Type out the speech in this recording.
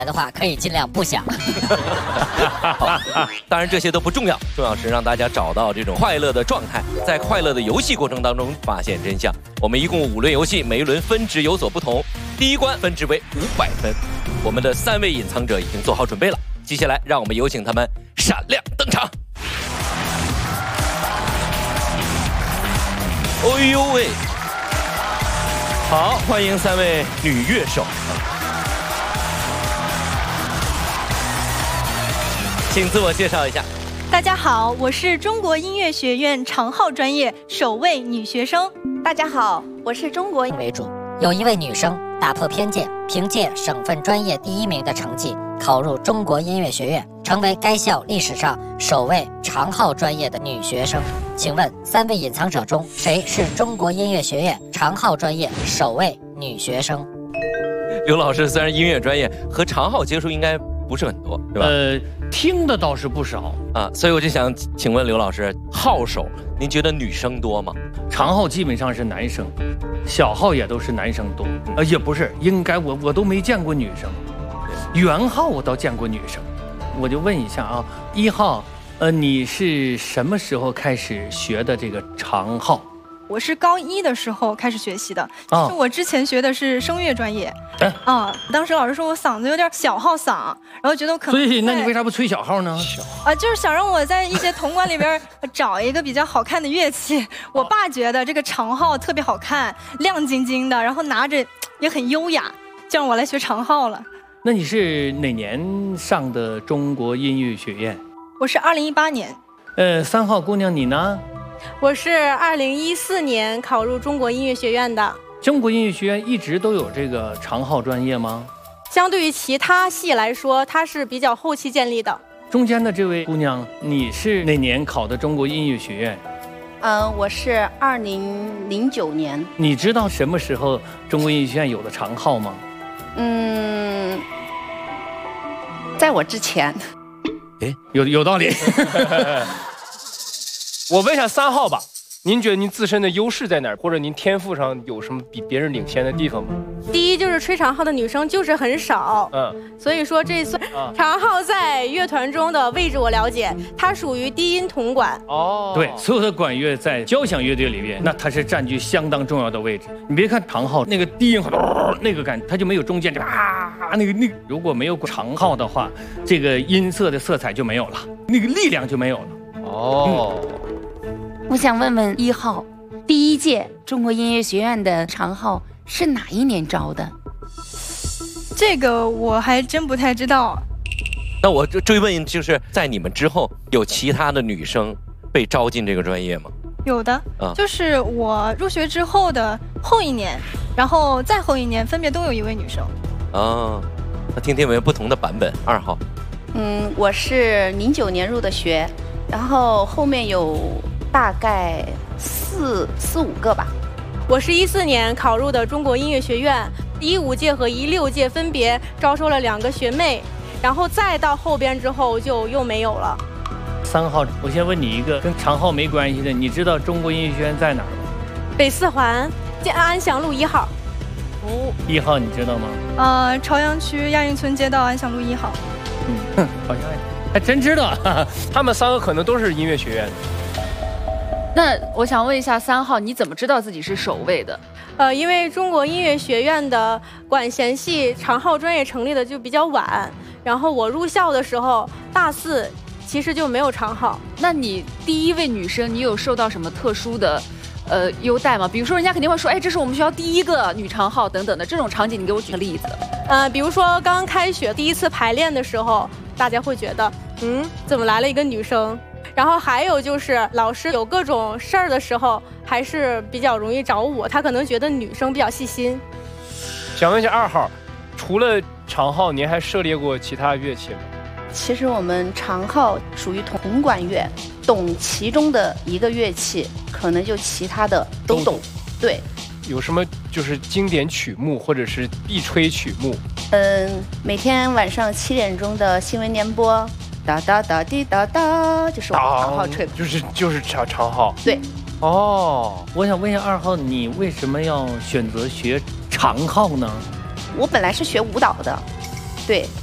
的话可以尽量不想。 当然这些都不重要，重要是让大家找到这种快乐的状态，在快乐的游戏过程当中发现真相。我们一共5轮游戏，每一轮分值有所不同。第一关分值为500分，我们的3位隐藏者已经做好准备了。接下来让我们有请他们闪亮登场。哎呦喂！好，欢迎3位女乐手。请自我介绍一下。 大家好，我是中国音乐学院长号专业首位女学生。 大家好，我是中国为主，有一位女生打破偏见，凭借省份专业第1名的成绩考入中国音乐学院，成为该校历史上首位长号专业的女学生。请问3位隐藏者中，谁是中国音乐学院长号专业首位女学生？ 刘老师虽然音乐专业，和长号接触应该不是很多，对吧？ 听的倒是不少啊，所以我就想请问刘老师，号手您觉得女生多吗？ 长号基本上是男生，小号也都是男生多，也不是，应该我都没见过女生，圆号我倒见过女生。我就问一下啊，1号，你是什么时候开始学的这个长号？ 我是高1的时候开始学习的，就是我之前学的是声乐专业。当时老师说我嗓子有点小号嗓，然后觉得我可能…… 所以那你为啥不吹小号呢？ 就是想让我在一些铜管里边找一个比较好看的乐器。我爸觉得这个长号特别好看，亮晶晶的，然后拿着也很优雅，就让我来学长号了。 那你是哪年上的中国音乐学院？ 我是2018年。 3号姑娘你呢？ 我是2014年考入中国音乐学院的。 中国音乐学院一直都有这个长号专业吗？ 相对于其他系来说，它是比较后期建立的。 中间的这位姑娘，你是哪年考的中国音乐学院？ 我是2009年。 你知道什么时候中国音乐学院有的长号吗？ 在我之前。 有道理。 我问一下3号吧，您觉得您自身的优势在哪儿，或者您天赋上有什么比别人领先的地方吗？ 第一就是吹长号的女生就是很少，所以说这算长号在乐团中的位置我了解，它属于低音铜管。 对，所有的管乐在交响乐队里边，那它是占据相当重要的位置。你别看长号那个低音那个感觉，它就没有中间这那个如果没有长号的话，这个音色的色彩就没有了，那个力量就没有了。 我想问问1号，第1届中国音乐学院的长号是哪一年招的？ 这个我还真不太知道。 那我追问，就是在你们之后，有其他的女生被招进这个专业吗？ 有的，就是我入学之后的后1年，然后再后1年，分别都有1位女生。 那听听有没有不同的版本？2号。 我是09年入的学，然后后面有大概4、5个吧。 我是14年考入的中国音乐学院，15届和16届分别招收了2个学妹，然后再到后边之后就又没有了。 3号，我先问你一个跟长号没关系的，你知道中国音乐学院在哪儿吗？ 北4环建安祥路1号。 1号你知道吗？朝阳区亚运村街道安祥路1号。 好像还真知道。 他们3个可能都是音乐学院的。 那我想问一下3号，你怎么知道自己是首位的？ 因为中国音乐学院的管弦系长号专业成立的就比较晚，然后我入校的时候大4，其实就没有长号。 那你第1位女生，你有受到什么特殊的优待吗？比如说人家肯定会说，这是我们学校第1个女长号等等的这种场景，你给我举个例子。 比如说刚开学第1次排练的时候，大家会觉得，怎么来了一个女生？然后还有就是老师有各种事儿的时候，还是比较容易找我，他可能觉得女生比较细心。 想问一下2号，除了长号，您还涉猎过其他乐器吗？ 其实我们长号属于铜管乐，懂其中的一个乐器，可能就其他的都懂。对。 有什么就是经典曲目或者是必吹曲目？ 每天晚上7点钟的新闻联播，哒哒哒滴哒哒，就是我们长号吹， 就是长号。 对。 我想问一下2号，你为什么要选择学长号呢？ 我本来是学舞蹈的，对，